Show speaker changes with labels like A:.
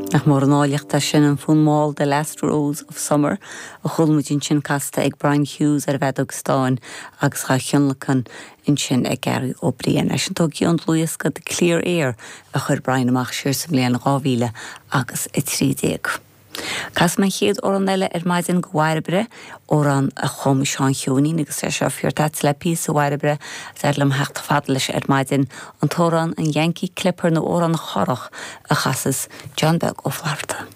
A: Nach mór an áileachta sin an fún máil The Last Rose of Summer a chulmuidín sin casta ag Brian Hughes ar bheadog stáin agus cha cheanlachan in sin ag gearú ó bliana. Sin tó gion luas go de Clear Air a chur Brian amach siir sa bliana 2000 agus i 30. Cas man chéad or an eile maidin go Wairibre or an a chom Seán Hiúní agus sé seo fiortat le pí sa Wairibre lam hecht fadlis maidin an tóran an Yankee Clipper na or an chorach a chasas John Bell ó Florida.